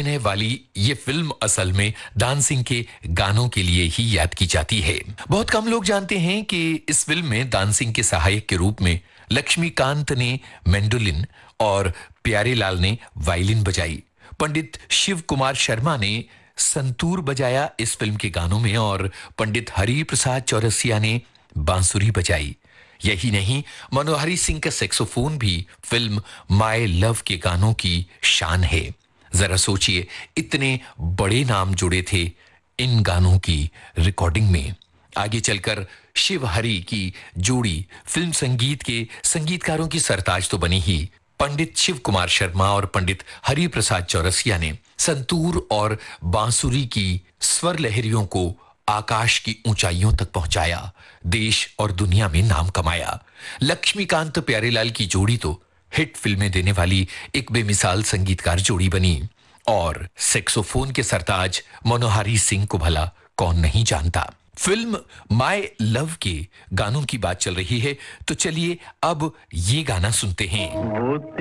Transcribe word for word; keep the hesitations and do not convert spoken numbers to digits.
अभिनय वाली ये फिल्म असल में दान सिंह के गानों के लिए ही याद की जाती है। बहुत कम लोग जानते हैं कि इस फिल्म में दान सिंह के सहायक के रूप में लक्ष्मीकांत ने मैंडोलिन और प्यारेलाल ने वायलिन बजाई। पंडित शिव कुमार शर्मा ने संतूर बजाया इस फिल्म के गानों में और पंडित हरि प्रसाद चौरसिया ने बांसुरी बजाई। यही नहीं, मनोहरी सिंह का सैक्सोफोन भी फिल्म माय लव के गानों की शान है। जरा सोचिए, इतने बड़े नाम जुड़े थे इन गानों की रिकॉर्डिंग में। आगे चलकर शिव हरि की जोड़ी फिल्म संगीत के संगीतकारों की सरताज तो बनी ही। पंडित शिव कुमार शर्मा और पंडित हरि प्रसाद चौरसिया ने संतूर और बांसुरी की स्वर लहरियों को आकाश की ऊंचाइयों तक पहुंचाया, देश और दुनिया में नाम कमाया। लक्ष्मीकांत प्यारेलाल की जोड़ी तो हिट फिल्में देने वाली एक बेमिसाल संगीतकार जोड़ी बनी और सैक्सोफोन के सरताज मनोहरी सिंह को भला कौन नहीं जानता। फिल्म माय लव के गानों की बात चल रही है तो चलिए अब ये गाना सुनते हैं।